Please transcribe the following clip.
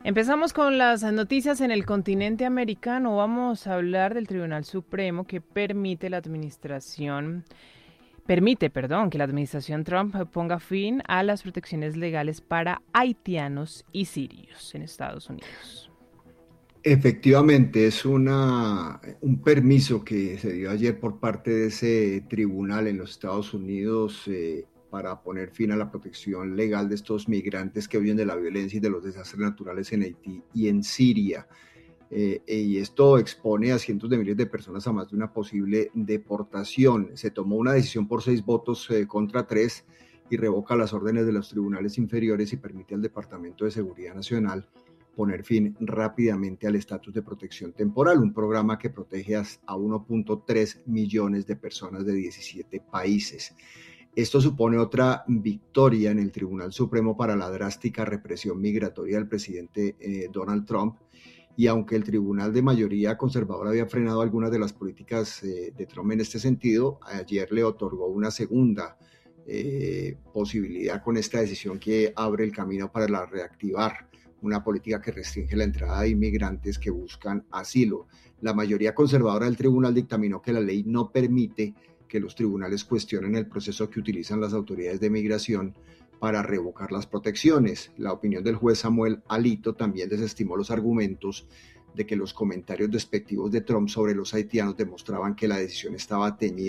Empezamos con las noticias en el continente americano. Vamos a hablar del Tribunal Supremo que permite, que la administración Trump ponga fin a las protecciones legales para haitianos y sirios en Estados Unidos. Efectivamente, es un permiso que se dio ayer por parte de ese tribunal en los Estados Unidos para poner fin a la protección legal de estos migrantes que huyen de la violencia y de los desastres naturales en Haití y en Siria. Y esto expone a cientos de miles de personas a más de una posible deportación. Se tomó una decisión por 6 votos contra 3 y revoca las órdenes de los tribunales inferiores y permite al Departamento de Seguridad Nacional poner fin rápidamente al estatus de protección temporal, un programa que protege a 1.3 millones de personas de 17 países. Esto supone otra victoria en el Tribunal Supremo para la drástica represión migratoria del presidente Donald Trump. Y aunque el tribunal de mayoría conservadora había frenado algunas de las políticas de Trump en este sentido, ayer le otorgó una segunda posibilidad con esta decisión que abre el camino para reactivar una política que restringe la entrada de inmigrantes que buscan asilo. La mayoría conservadora del tribunal dictaminó que la ley no permite que los tribunales cuestionen el proceso que utilizan las autoridades de migración para revocar las protecciones. La opinión del juez Samuel Alito también desestimó los argumentos de que los comentarios despectivos de Trump sobre los haitianos demostraban que la decisión estaba teñida